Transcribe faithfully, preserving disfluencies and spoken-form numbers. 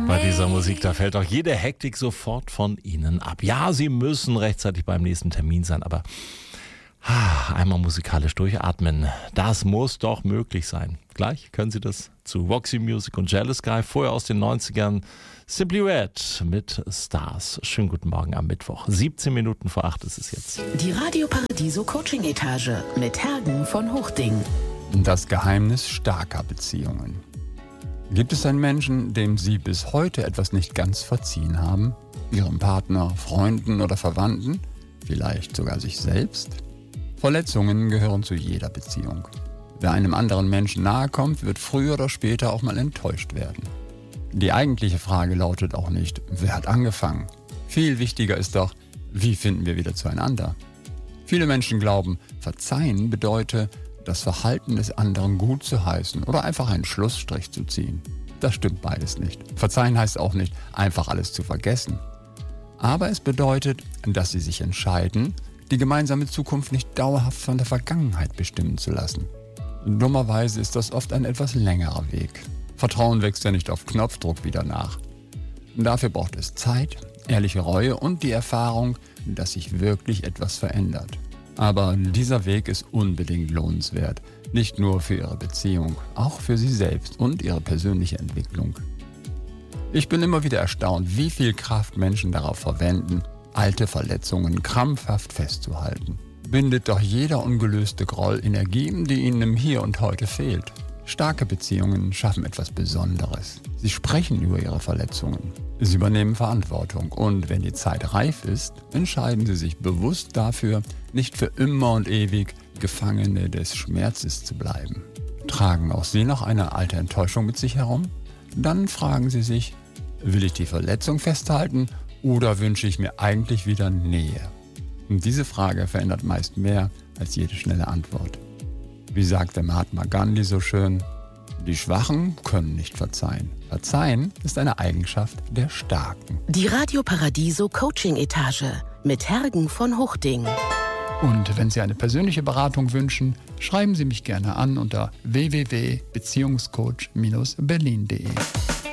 Bei dieser Musik, da fällt doch jede Hektik sofort von Ihnen ab. Ja, Sie müssen rechtzeitig beim nächsten Termin sein, aber ah, einmal musikalisch durchatmen, das muss doch möglich sein. Gleich können Sie das zu Roxy Music und Jealous Guy, vorher aus den neunzigern Simply Red mit Stars. Schönen guten Morgen am Mittwoch. siebzehn Minuten vor acht ist es jetzt. Die Radio Paradiso Coaching Etage mit Hergen von Huchting. Das Geheimnis starker Beziehungen. Gibt es einen Menschen, dem Sie bis heute etwas nicht ganz verziehen haben? Ihrem Partner, Freunden oder Verwandten? Vielleicht sogar sich selbst? Verletzungen gehören zu jeder Beziehung. Wer einem anderen Menschen nahe kommt, wird früher oder später auch mal enttäuscht werden. Die eigentliche Frage lautet auch nicht, wer hat angefangen? Viel wichtiger ist doch, wie finden wir wieder zueinander? Viele Menschen glauben, verzeihen bedeute, das Verhalten des anderen gut zu heißen oder einfach einen Schlussstrich zu ziehen. Das stimmt beides nicht. Verzeihen heißt auch nicht, einfach alles zu vergessen. Aber es bedeutet, dass sie sich entscheiden, die gemeinsame Zukunft nicht dauerhaft von der Vergangenheit bestimmen zu lassen. Dummerweise ist das oft ein etwas längerer Weg. Vertrauen wächst ja nicht auf Knopfdruck wieder nach. Dafür braucht es Zeit, ehrliche Reue und die Erfahrung, dass sich wirklich etwas verändert. Aber dieser Weg ist unbedingt lohnenswert. Nicht nur für Ihre Beziehung, auch für Sie selbst und Ihre persönliche Entwicklung. Ich bin immer wieder erstaunt, wie viel Kraft Menschen darauf verwenden, alte Verletzungen krampfhaft festzuhalten. Bindet doch jeder ungelöste Groll Energie, die Ihnen im Hier und Heute fehlt. Starke Beziehungen schaffen etwas Besonderes. Sie sprechen über ihre Verletzungen. Sie übernehmen Verantwortung und wenn die Zeit reif ist, entscheiden sie sich bewusst dafür, nicht für immer und ewig Gefangene des Schmerzes zu bleiben. Tragen auch Sie noch eine alte Enttäuschung mit sich herum? Dann fragen Sie sich, will ich die Verletzung festhalten oder wünsche ich mir eigentlich wieder Nähe? Und diese Frage verändert meist mehr als jede schnelle Antwort. Wie sagte Mahatma Gandhi so schön, die Schwachen können nicht verzeihen. Verzeihen ist eine Eigenschaft der Starken. Die Radio Paradiso Coaching Etage mit Hergen von Huchting. Und wenn Sie eine persönliche Beratung wünschen, schreiben Sie mich gerne an unter w w w punkt beziehungscoach Bindestrich berlin punkt de.